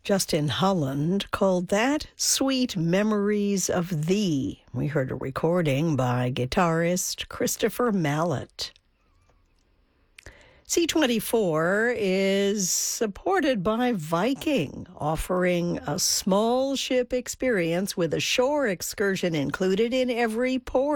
Justin Holland called that Sweet Memories of Thee. We heard a recording by guitarist Christopher Mallet. C24 is supported by Viking, offering a small ship experience with a shore excursion included in every port.